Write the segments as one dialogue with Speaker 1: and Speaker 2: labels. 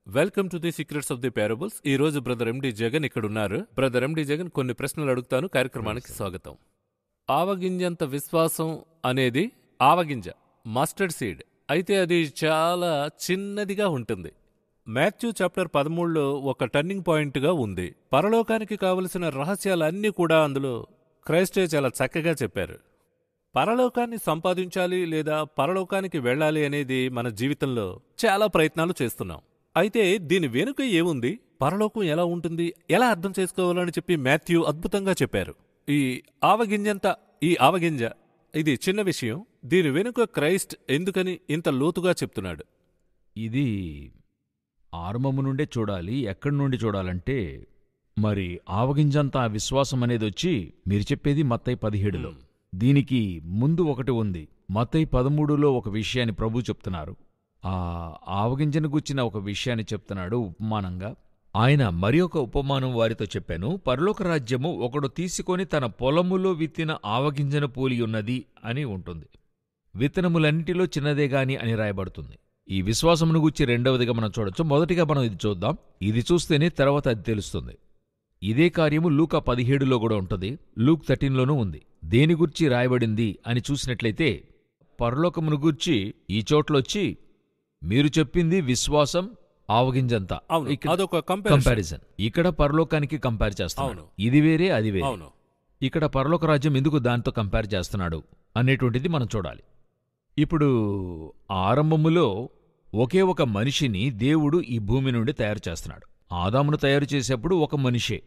Speaker 1: Welcome to the secrets of the parables. ఈ రోజు brother ఎండి జగన్ ఇక్కడ ఉన్నారు. బ్రదర్ ఎండి జగన్, కొన్ని ప్రశ్నలు అడుగుతాను. కార్యక్రమానికి స్వాగతం. ఆవగింజంత విశ్వాసం అనేది ఆవగింజ, మస్టర్డ్ సీడ్. అయితే అది చాలా చిన్నదిగా ఉంటుంది. మాథ్యూ చాప్టర్ 13లో ఒక టర్నింగ్ పాయింట్గా ఉంది. పరలోకానికి కావలసిన రహస్యాలన్నీ కూడా అందులో క్రైస్టే చాలా చక్కగా చెప్పారు. పరలోకాన్ని సంపాదించాలి లేదా పరలోకానికి వెళ్ళాలి అనేది మన జీవితంలో చాలా ప్రయత్నాలు చేస్తున్నాం. అయితే దీని వెనుక ఏముంది, పరలోకం ఎలా ఉంటుంది, ఎలా అర్థం చేసుకోవాలని చెప్పి మాథ్యూ అద్భుతంగా చెప్పారు. ఈ ఆవగింజ ఇది చిన్న విషయం. దీని వెనుక క్రైస్ట్ ఎందుకని ఇంత లోతుగా చెప్తున్నాడు?
Speaker 2: ఇది ఆరంభము నుండే చూడాలి. ఎక్కడి నుండి చూడాలంటే, మరి ఆవగింజంతా విశ్వాసం అనేది వచ్చి మీరు చెప్పేది మత్తయి 17లో. దీనికి ముందు ఒకటి ఉంది. మత్తయి 13లో ఒక విషయాన్ని ప్రభు చెప్తున్నారు. ఆ ఆవగింజను గుచ్చిన ఒక విషయాన్ని చెప్తున్నాడు ఉపమానంగా. ఆయన మరి ఒక ఉపమానం వారితో చెప్పాను. పరలోక రాజ్యము ఒకడు తీసుకొని తన పొలములో విత్తిన ఆవగింజను పోలియున్నది అని ఉంటుంది. విత్తనములన్నిటిలో చిన్నదేగాని అని రాయబడుతుంది. ఈ విశ్వాసమును గుచ్చి రెండవదిగా మనం చూడొచ్చు. మొదటిగా మనం ఇది చూద్దాం. ఇది చూస్తేనే తర్వాత అది తెలుస్తుంది. ఇదే కార్యము లూకా 17లో కూడా ఉంటుంది, లూక్ 13లోనూ ఉంది. దేని గుర్చి రాయబడింది అని చూసినట్లయితే, పరలోకమును గూర్చి ఈ చోట్లొచ్చి మీరు చెప్పింది విశ్వాసం ఆవగింజంతా.
Speaker 1: అదొక
Speaker 2: కంపారిజన్. ఇక్కడ పరలోకానికి కంపేర్ చేస్తున్నాడు. ఇది వేరే అది వేరే. ఇక్కడ పరలోక రాజ్యం ఎందుకు దాంతో కంపేర్ చేస్తున్నాడు అనేటువంటిది మనం చూడాలి. ఇప్పుడు ఆరంభములో ఒకే ఒక మనిషిని దేవుడు ఈ భూమి నుండి తయారు చేస్తున్నాడు. ఆదామును తయారు చేసేప్పుడు ఒక మనిషే.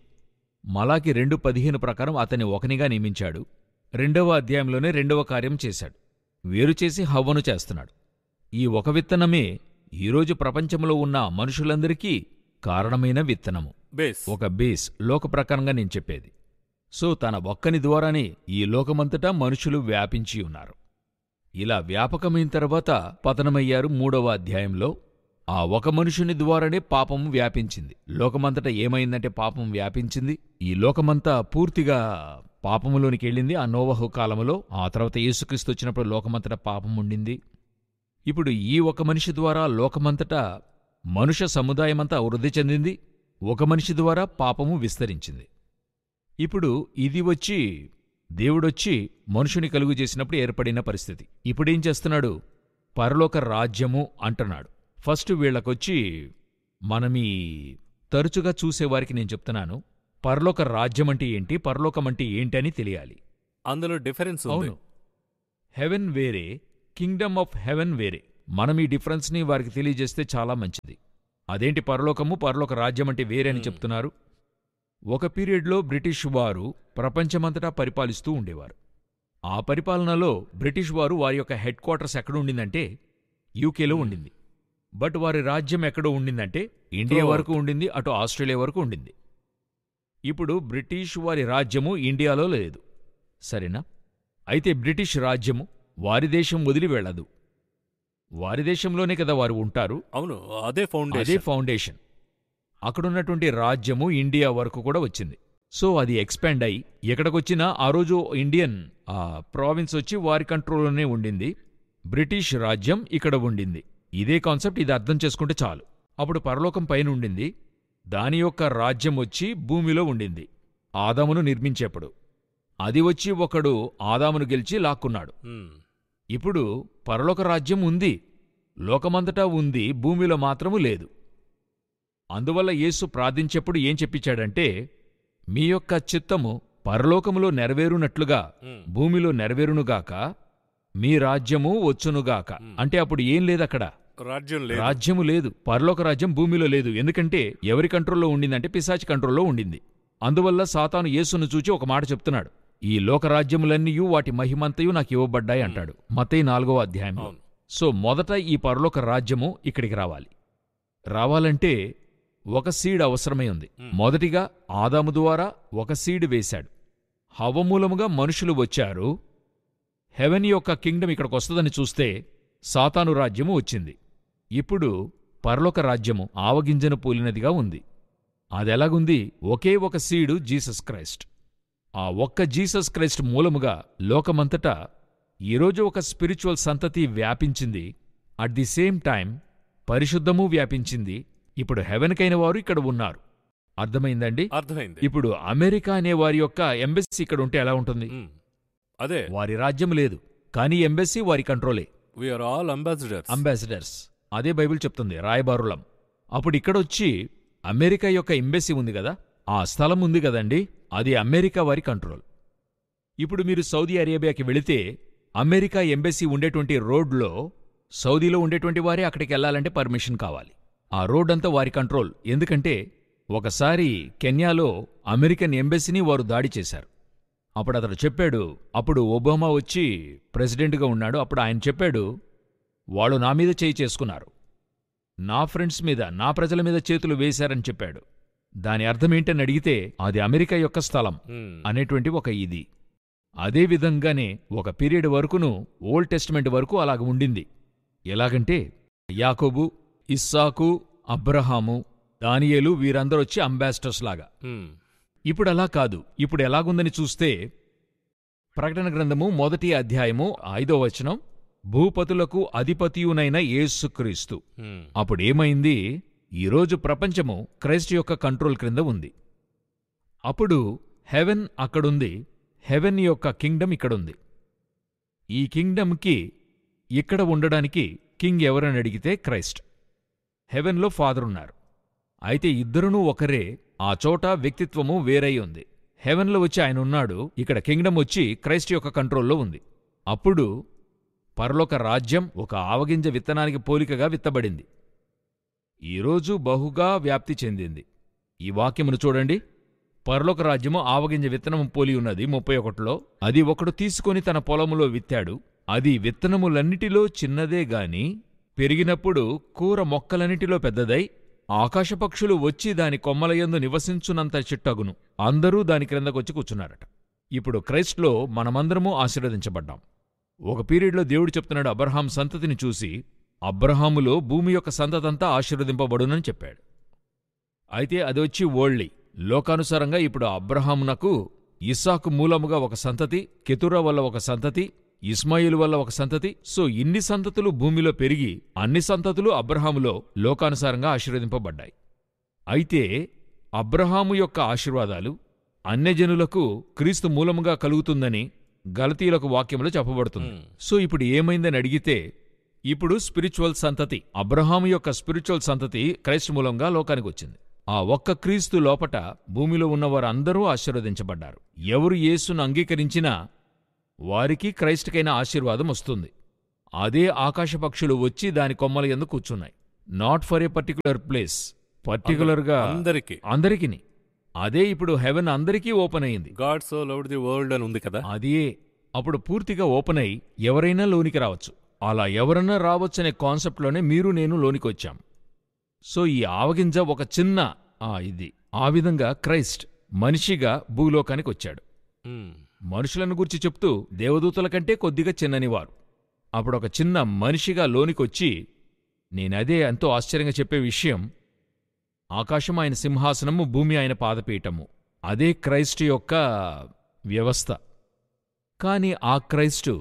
Speaker 2: మలాకి 2:15 ప్రకారం అతన్ని ఒకనిగా నియమించాడు. 2వ అధ్యాయంలోనే 2వ కార్యం చేశాడు. వేరు చేసి హవ్వను చేస్తున్నాడు. ఈ ఒక విత్తనమే ఈరోజు ప్రపంచంలో ఉన్న మనుషులందరికీ కారణమైన విత్తనము, ఒక బేస్. లోక ప్రకారంగా నేను చెప్పేది. సో తన ఒక్కని ద్వారానే ఈ లోకమంతటా మనుషులు వ్యాపించి ఉన్నారు. ఇలా వ్యాపకమైన తర్వాత పతనమయ్యారు 3వ అధ్యాయంలో. ఆ ఒక మనుషుని ద్వారానే పాపము వ్యాపించింది. లోకమంతటా ఏమైందంటే పాపం వ్యాపించింది. ఈ లోకమంతా పూర్తిగా పాపములోనికి వెళ్ళింది ఆ నోవహు కాలములో. ఆ తర్వాత యేసుక్రీస్తు వచ్చినప్పుడు లోకమంతటా పాపం ఉండింది. ఇప్పుడు ఈ ఒక మనిషి ద్వారా లోకమంతటా మనుష్య సముదాయమంతా వృద్ధి చెందింది. ఒక మనిషి ద్వారా పాపము విస్తరించింది. ఇప్పుడు ఇది వచ్చి దేవుడొచ్చి మనుషుని కలుగు చేసినప్పుడు ఏర్పడిన పరిస్థితి. ఇప్పుడేం చేస్తున్నాడు? పరలోక రాజ్యము అంటున్నాడు. ఫస్ట్ వీళ్లకొచ్చి మనమీ తరచుగా చూసేవారికి నేను చెప్తున్నాను, పరలోక రాజ్యమంటే ఏంటి, పరలోకమంటే ఏంటి అని తెలియాలి.
Speaker 1: అందులో డిఫరెన్స్
Speaker 2: అవును. హెవెన్ వేరే, కింగ్డమ్ ఆఫ్ హెవెన్ వేరే. మనం ఈ డిఫరెన్స్ని వారికి తెలియజేస్తే చాలా మంచిది. అదేంటి పరలోకము, పరలోక రాజ్యమంటే వేరే అని చెప్తున్నారు. ఒక పీరియడ్లో బ్రిటిష్ వారు ప్రపంచమంతటా పరిపాలిస్తూ ఉండేవారు. ఆ పరిపాలనలో బ్రిటిష్ వారు వారి యొక్క హెడ్ క్వార్టర్స్ ఎక్కడ ఉండిందంటే యూకేలో ఉండింది. బట్ వారి రాజ్యం ఎక్కడో ఉండిందంటే ఇండియా వరకు ఉండింది, అటు ఆస్ట్రేలియా వరకు ఉండింది. ఇప్పుడు బ్రిటిష్ వారి రాజ్యము ఇండియాలో లేదు, సరేనా? అయితే బ్రిటిష్ రాజ్యము వారి దేశం వదిలి వెళ్ళదు. వారి దేశంలోనే కదా వారు ఉంటారు.
Speaker 1: అవును, అదే
Speaker 2: ఫౌండేషన్. అక్కడున్నటువంటి రాజ్యము ఇండియా వరకు కూడా వచ్చింది. సో అది ఎక్స్పాండ్ అయ్యి ఎక్కడికొచ్చినా ఆ రోజు ఇండియన్ ప్రావిన్స్ వచ్చి వారి కంట్రోల్లోనే ఉండింది. బ్రిటిష్ రాజ్యం ఇక్కడ ఉండింది. ఇదే కాన్సెప్ట్. ఇది అర్థం చేసుకుంటే చాలు. అప్పుడు పరలోకం పైన ఉండింది. దాని యొక్క రాజ్యం వచ్చి భూమిలో ఉండింది ఆదామును నిర్మించేప్పుడు. అది వచ్చి ఒకడు ఆదామును గెలిచి లాక్కున్నాడు. ఇప్పుడు పరలోక రాజ్యం ఉంది, లోకమంతటా ఉంది, భూమిలో మాత్రము లేదు. అందువల్ల యేసు ప్రార్థించేప్పుడు ఏం చెప్పించాడంటే, మీ యొక్క చిత్తము పరలోకములో నెరవేరునట్లుగా భూమిలో నెరవేరునుగాక, మీ రాజ్యము వచ్చునుగాక. అంటే అప్పుడు ఏం లేదక్కడ, రాజ్యము లేదు. పరలోక రాజ్యం భూమిలో లేదు. ఎందుకంటే ఎవరి కంట్రోల్లో ఉండిందంటే పిశాచి కంట్రోల్లో ఉండింది. అందువల్ల సాతాను యేసును చూచి ఒక మాట చెప్తున్నాడు, ఈ లోకరాజ్యములన్నీయూ వాటి మహిమంతయు నాకు ఇవ్వబడ్డాయి అంటాడు మత్తయి 4వ అధ్యాయంలో. సో మొదట ఈ పరలోక రాజ్యము ఇక్కడికి రావాలంటే ఒక సీడ్ అవసరమై ఉంది. మొదటిగా ఆదాము ద్వారా ఒక సీడ్ వేశాడు. హవ్వ మూలముగా మనుషులు వచ్చారు. హెవెన్ యొక్క కింగ్డమ్ ఇక్కడికొస్తదని చూస్తే సాతాను రాజ్యము వచ్చింది. ఇప్పుడు పరలోక రాజ్యము ఆవగింజను పోలినదిగా ఉంది. అదెలాగుంది? ఒకే ఒక సీడు జీసస్ క్రైస్ట్. ఆ ఒక్క జీసస్ క్రైస్ట్ మూలముగా లోకమంతటా ఈరోజు ఒక స్పిరిచువల్ సంతతి వ్యాపించింది. అట్ ది సేమ్ టైం పరిశుద్ధమూ వ్యాపించింది, ఇప్పుడు హెవెన్కైన వారు ఇక్కడ ఉన్నారు. అర్థమైందండి?
Speaker 1: అర్థమైంది.
Speaker 2: ఇప్పుడు అమెరికా అనే వారి యొక్క ఎంబసీ ఇక్కడ ఉంటే ఎలా ఉంటుంది?
Speaker 1: అదే,
Speaker 2: వారి రాజ్యం లేదు, కానీ ఎంబసీ వారి కంట్రోలే.
Speaker 1: We are all
Speaker 2: ambassadors. అదే బైబిల్ చెప్తుంది, రాయబారులం. అప్పుడు ఇక్కడొచ్చి అమెరికా యొక్క ఎంబసీ ఉంది కదా, ఆ స్థలం ఉంది కదండి, అది అమెరికా వారి కంట్రోల్. ఇప్పుడు మీరు సౌదీ అరేబియాకి వెళితే అమెరికా ఎంబసీ ఉండేటువంటి రోడ్లో సౌదీలో ఉండేటువంటి వారే అక్కడికి వెళ్లాలంటే పర్మిషన్ కావాలి. ఆ రోడ్ అంతా వారి కంట్రోల్. ఎందుకంటే ఒకసారి కెన్యాలో అమెరికన్ ఎంబసీని వారు దాడి చేశారు. అప్పుడు అతడు చెప్పాడు, అప్పుడు ఒబామా వచ్చి ప్రెసిడెంట్గా ఉన్నాడు, అప్పుడు ఆయన చెప్పాడు, వాళ్ళు నా మీద చేయి చేసుకున్నారు, నా ఫ్రెండ్స్ మీద, నా ప్రజల మీద చేతులు వేశారని చెప్పాడు. దాని అర్థమేంటని అడిగితే అది అమెరికా యొక్క స్థలం అనేటువంటి ఒక ఇది. అదేవిధంగానే ఒక పీరియడ్ వరకును ఓల్డ్ టెస్టిమెంట్ వరకు అలాగ ఉండింది. ఎలాగంటే యాకోబు, ఇస్సాకు, అబ్రహాము, దానియేలు వీరందరూ వచ్చి అంబాసిడర్స్ లాగా. ఇప్పుడలా కాదు. ఇప్పుడు ఎలాగుందని చూస్తే ప్రకటన గ్రంథము 1వ అధ్యాయము 5వ వచనం, భూపతులకు అధిపతియునైన యేసుక్రీస్తు. అప్పుడేమైంది? ఈరోజు ప్రపంచము క్రైస్ట్ యొక్క కంట్రోల్ క్రింద ఉంది. అప్పుడు హెవెన్ అక్కడుంది, హెవెన్ యొక్క కింగ్డమ్ ఇక్కడుంది. ఈ కింగ్డమ్కి ఇక్కడ ఉండడానికి కింగ్ ఎవరని అడిగితే క్రైస్ట్. హెవెన్లో ఫాదర్ ఉన్నారు, అయితే ఇద్దరునూ ఒకరే, ఆ చోట వ్యక్తిత్వము వేరై ఉంది. హెవెన్లో వచ్చి ఆయన ఉన్నాడు, ఇక్కడ కింగ్డమ్ వచ్చి క్రైస్ట్ యొక్క కంట్రోల్లో ఉంది. అప్పుడు పరలోక రాజ్యం ఒక ఆవగింజ విత్తనానికి పోలికగా విత్తబడింది. ఈరోజు బహుగా వ్యాప్తి చెందింది. ఈ వాక్యమును చూడండి, పరలోక రాజ్యము ఆవగింజ విత్తనము పోలి ఉన్నది 31లో. అది ఒకడు తీసుకొని తన పొలములో విత్తాడు. అది విత్తనములన్నిటిలో చిన్నదే గాని పెరిగినప్పుడు కూర మొక్కలన్నిటిలో పెద్దదై ఆకాశపక్షులు వచ్చి దాని కొమ్మలయందు నివసించునంత చిట్టగును. అందరూ దాని క్రిందకొచ్చి కూర్చున్నారట. ఇప్పుడు క్రైస్ట్లో మనమందరము ఆశీర్వదించబడ్డాం. ఒక పీరియడ్లో దేవుడు చెప్తున్నాడు అబ్రహాం సంతతిని చూసి, అబ్రహాములో భూమి యొక్క సంతతంతా ఆశీర్వదింపబడునని చెప్పాడు. అయితే అది వచ్చి వరల్డ్లీ, లోకానుసారంగా ఇప్పుడు అబ్రహామునకు ఇస్సాకు మూలముగా ఒక సంతతి, కెతురా వల్ల ఒక సంతతి, ఇస్మాయిలు వల్ల ఒక సంతతి. సో ఇన్ని సంతతులు భూమిలో పెరిగి అన్ని సంతతులు అబ్రహాములో లోకానుసారంగా ఆశీర్వదింపబడ్డాయి. అయితే అబ్రహాము యొక్క ఆశీర్వాదాలు అన్యజనులకు క్రీస్తు మూలముగా కలుగుతుందని గలతీయులకు వాక్యములో చెప్పబడుతుంది. సో ఇప్పుడు ఏమైందని అడిగితే, ఇప్పుడు స్పిరిచువల్ సంతతి, అబ్రహాము యొక్క స్పిరిచువల్ సంతతి క్రైస్తు మూలంగా లోకానికి వచ్చింది. ఆ ఒక్క క్రీస్తు లోపట భూమిలో ఉన్నవారందరూ ఆశీర్వదించబడ్డారు. ఎవరు యేసును అంగీకరించినా వారికి క్రైస్టుకైన ఆశీర్వాదం వస్తుంది. అదే ఆకాశపక్షులు వచ్చి దాని కొమ్మల యందు కూర్చున్నాయి. Not for a particular place, పర్టికులర్గా అందరికీ. అదే ఇప్పుడు హెవెన్ అందరికీ ఓపెన్ అయింది.
Speaker 1: God so loved the world అని ఉంది కదా,
Speaker 2: అదే అప్పుడు పూర్తిగా ఓపెన్ అయి ఎవరైనా లోనికి రావచ్చు. అలా ఎవరన్నా రావచ్చనే కాన్సెప్ట్లోనే మీరు నేను లోనికి వచ్చాం. సో ఈ ఆవగింజ ఒక చిన్న ఇది. ఆ విధంగా క్రైస్ట్ మనిషిగా భూలోకానికి వచ్చాడు. మనుషులను గురించి చెప్తూ దేవదూతల కంటే కొద్దిగా చిన్ననివారు. అప్పుడొక చిన్న మనిషిగా లోనికొచ్చి, నేనదే ఎంతో ఆశ్చర్యంగా చెప్పే విషయం, ఆకాశం ఆయన సింహాసనము, భూమి ఆయన పాదపీఠము. అదే క్రైస్టు యొక్క వ్యవస్థ. కాని ఆ క్రైస్టు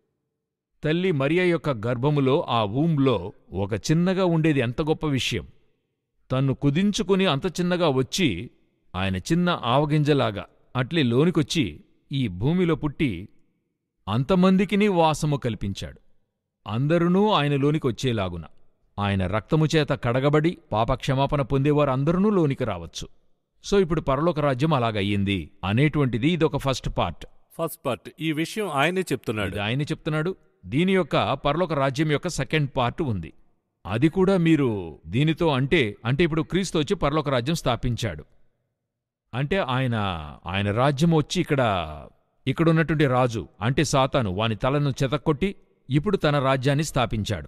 Speaker 2: తల్లి మరియ యొక్క గర్భములో, ఆ వూంలో ఒక చిన్నగా ఉండేది ఎంత గొప్ప విషయం. తన్ను కుదించుకుని అంత చిన్నగా వచ్చి ఆయన చిన్న ఆవగింజలాగా అట్లే లోనికొచ్చి ఈ భూమిలో పుట్టి అంతమందికిని వాసము కల్పించాడు. అందరునూ ఆయనలోనికి వచ్చేలాగున ఆయన రక్తముచేత కడగబడి పాపక్షమాపణ పొందేవారు అందరూ లోనికి రావచ్చు. సో ఇప్పుడు పరలోక రాజ్యం అలాగయ్యింది అనేటువంటిది ఇదొక ఫస్ట్ పార్ట్.
Speaker 1: ఈ విషయం ఆయనే
Speaker 2: చెప్తున్నాడు. దీని యొక్క పరలోక రాజ్యం యొక్క సెకండ్ పార్ట్ ఉంది. అది కూడా మీరు దీనితో అంటే ఇప్పుడు క్రీస్తు వచ్చి పరలోక రాజ్యం స్థాపించాడు. అంటే ఆయన రాజ్యం వచ్చి ఇక్కడున్నటువంటి రాజు అంటే సాతాను వాని తలను చెతక్కొట్టి ఇప్పుడు తన రాజ్యాన్ని స్థాపించాడు.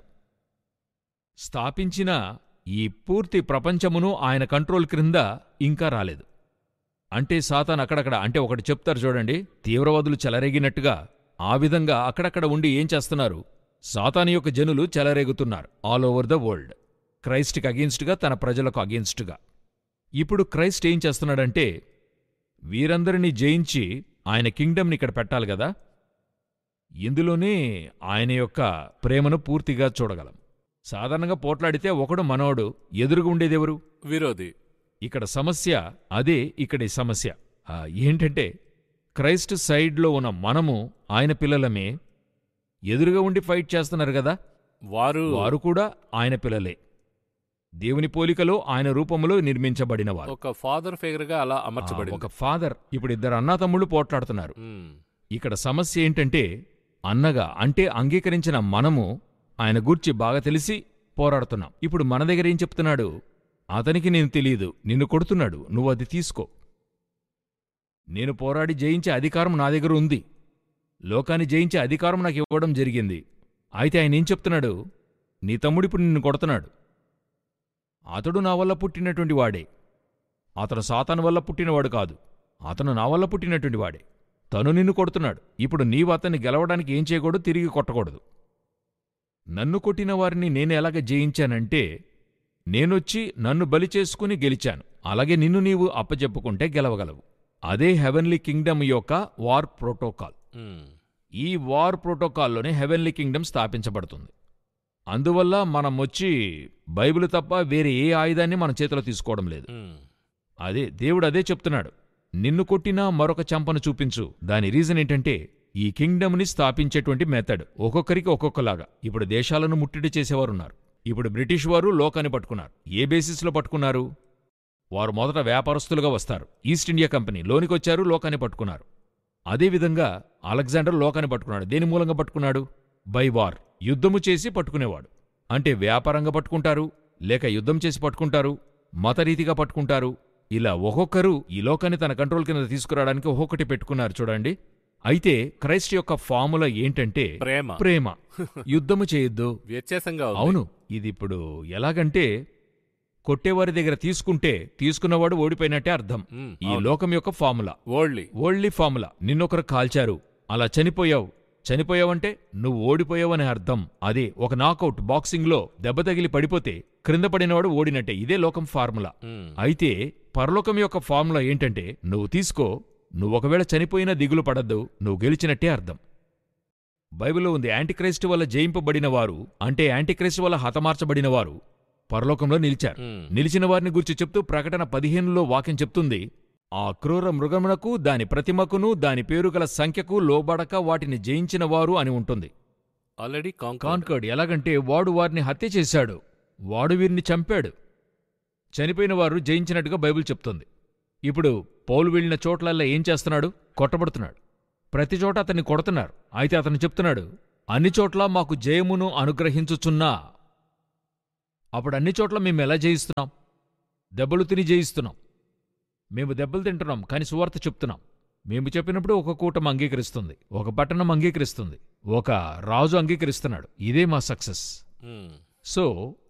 Speaker 2: స్థాపించిన ఈ పూర్తి ప్రపంచమును ఆయన కంట్రోల్ క్రింద ఇంకా రాలేదు. అంటే సాతాను అక్కడక్కడ, అంటే ఒకటి చెప్తారు చూడండి, తీవ్రవాదులు చెలరేగినట్టుగా ఆ విధంగా అక్కడక్కడ ఉండి ఏం చేస్తున్నారు, సాతాను యొక్క జనులు చెలరేగుతున్నారు ఆల్ ఓవర్ ద వరల్డ్, క్రైస్ట్కి అగెన్స్ట్గా, తన ప్రజలకు అగెన్స్ట్గా. ఇప్పుడు క్రైస్ట్ ఏం చేస్తున్నాడంటే వీరందరినీ జయించి ఆయన కింగ్డమ్ని ఇక్కడ పెట్టాలి కదా. ఇందులోనే ఆయన యొక్క ప్రేమను పూర్తిగా చూడగలం. సాధారణంగా పోట్లాడితే ఒకడు మనోడు, ఎదురుగా ఉండేదెవరు?
Speaker 1: విరోధి.
Speaker 2: ఇక్కడ సమస్య అదే. ఇక్కడి సమస్య ఏంటంటే క్రైస్ట్ సైడ్లో ఉన్న మనము ఆయన పిల్లలమే, ఎదురుగా ఉండి ఫైట్ చేస్తున్నారు గదా, వారు కూడా ఆయన పిల్లలే, దేవుని పోలికలో ఆయన రూపములో నిర్మించబడినవారు.
Speaker 1: ఒక ఫాదర్ ఫిగర్ గా అలా అమర్చబడింది.
Speaker 2: ఒక ఫాదర్. ఇప్పుడు ఇద్దరు అన్నాతమ్ముళ్ళు పోట్లాడుతున్నారు. ఇక్కడ సమస్య ఏంటంటే అన్నగా అంటే అంగీకరించిన మనము ఆయన గూర్చి బాగా తెలిసి పోరాడుతున్నాం. ఇప్పుడు మన దగ్గర ఏం చెప్తున్నాడు? అతనికి నేను తెలీదు, నిన్ను కొడుతున్నాడు, నువ్వు అది తీసుకో. నేను పోరాడి జయించే అధికారం నా దగ్గర ఉంది, లోకాన్ని జయించే అధికారం నాకు ఇవ్వడం జరిగింది. అయితే ఆయన ఏం చెప్తున్నాడు? నీ తమ్ముడిప్పుడు నిన్ను కొడుతున్నాడు, అతడు నా వల్ల పుట్టినటువంటి వాడే, అతను సాతాను వల్ల పుట్టినవాడు కాదు, అతను నా వల్ల పుట్టినటువంటి వాడే, తను నిన్ను కొడుతున్నాడు. ఇప్పుడు నీవు అతన్ని గెలవడానికి ఏం చేయకూడదు, తిరిగి కొట్టకూడదు. నన్ను కొట్టిన వారిని నేను ఎలాగ జయించానంటే నేనొచ్చి నన్ను బలి చేసుకుని గెలిచాను, అలాగే నిన్ను నీవు అప్పచెప్పుకుంటే గెలవగలవు. అదే హెవెన్లీ కింగ్డమ్ యొక్క వార్ ప్రోటోకాల్. ఈ వార్ ప్రోటోకాల్లోనే హెవెన్లీ కింగ్డమ్ స్థాపించబడుతుంది. అందువల్ల మనం వచ్చి బైబిల్ తప్ప వేరే ఏ ఆయుధాన్ని మన చేతిలో తీసుకోవడం లేదు. అదే దేవుడు అదే చెప్తున్నాడు, నిన్ను కొట్టినా మరొక చంపను చూపించు. దాని రీజన్ ఏంటంటే ఈ కింగ్డమ్ని స్థాపించేటువంటి మెథడ్ ఒక్కొక్కరికి ఒక్కొక్కలాగా. ఇప్పుడు దేశాలను ముట్టడి చేసేవారున్నారు. ఇప్పుడు బ్రిటిష్ వారు లోకాన్ని పట్టుకున్నారు. ఏ బేసిస్లో పట్టుకున్నారు? వారు మొదట వ్యాపారస్తులుగా వస్తారు. ఈస్ట్ ఇండియా కంపెనీ లోనికొచ్చారు, లోకాన్ని పట్టుకున్నారు. అదేవిధంగా అలెగ్జాండర్ లోకాన్ని పట్టుకున్నాడు. దేని మూలంగా పట్టుకున్నాడు? By war. యుద్ధము చేసి పట్టుకునేవాడు. అంటే వ్యాపారంగా పట్టుకుంటారు, లేక యుద్ధం చేసి పట్టుకుంటారు, మతరీతిగా పట్టుకుంటారు. ఇలా ఒక్కొక్కరు ఈ లోకాన్ని తన కంట్రోల్ కింద తీసుకురావడానికి ఒక్కొక్కటి పెట్టుకున్నారు. చూడండి. అయితే క్రైస్ట్ యొక్క ఫార్ములా ఏంటంటే ప్రేమ. యుద్ధము చేయొద్దు.
Speaker 1: వ్యత్యాసంగా.
Speaker 2: అవును. ఇది ఇప్పుడు ఎలాగంటే కొట్టేవారి దగ్గర తీసుకుంటే తీసుకున్నవాడు ఓడిపోయినట్టే అర్థం. ఈ లోకం యొక్క ఫార్ములా, ఓల్డ్లీ ఫార్ములా. నిన్నొకరు కాల్చారు, అలా చనిపోయావంటే నువ్వు ఓడిపోయావనే అర్థం. అదే ఒక నాకౌట్. బాక్సింగ్లో దెబ్బ తగిలి పడిపోతే క్రింద పడినవాడు ఓడినట్టే. ఇదే లోకం ఫార్ములా. అయితే పరలోకం యొక్క ఫార్ములా ఏంటంటే నువ్వు తీసుకో, నువ్వొకవేళ చనిపోయినా దిగులు పడద్దు, నువ్వు గెలిచినట్టే అర్థం. బైబిల్లో ఉంది, యాంటిక్రైస్ట్ వల్ల జయింపబడినవారు అంటే యాంటిక్రైస్ట్ వల్ల హతమార్చబడినవారు పరలోకంలో నిలిచారు. నిలిచిన వారిని గురించి చెప్తూ ప్రకటన 15లో వాక్యం చెప్తుంది, ఆ క్రూర మృగమునకు దాని ప్రతిమకును దాని పేరుగల సంఖ్యకు లోబడక వాటిని జయించిన వారు అని ఉంటుంది.
Speaker 1: Already
Speaker 2: conquered. ఎలాగంటే వాడు వారిని హత్య చేశాడు, వాడు వీరిని చంపాడు. చనిపోయిన వారు జయించినట్టుగా బైబిల్ చెప్తుంది. ఇప్పుడు పౌలు వెళ్ళిన చోట్లల్లా ఏం చేస్తున్నాడు? కొట్టబడుతున్నాడు. ప్రతి చోట అతన్ని కొడుతున్నారు. అయితే అతను చెప్తున్నాడు, అన్ని చోట్ల మాకు జయమును అనుగ్రహించుచున్నా. అప్పుడు అన్ని చోట్ల మేము ఎలా జయిస్తున్నాం? దెబ్బలు తిని జయిస్తున్నాం. మేము దెబ్బలు తింటున్నాం, కానీ సువార్త చెప్తున్నాం. మేము చెప్పినప్పుడు ఒక కూటమి అంగీకరిస్తుంది, ఒక పట్టణం అంగీకరిస్తుంది, ఒక రాజు అంగీకరిస్తున్నాడు. ఇదే మా సక్సెస్. సో